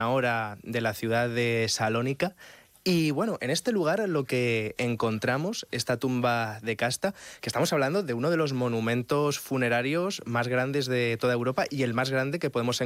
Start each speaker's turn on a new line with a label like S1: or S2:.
S1: hora de la ciudad de Salónica. Y bueno, en este lugar lo que encontramos, esta tumba de Casta, que estamos hablando de uno de los monumentos funerarios más grandes de toda Europa y el más grande que podemos encontrar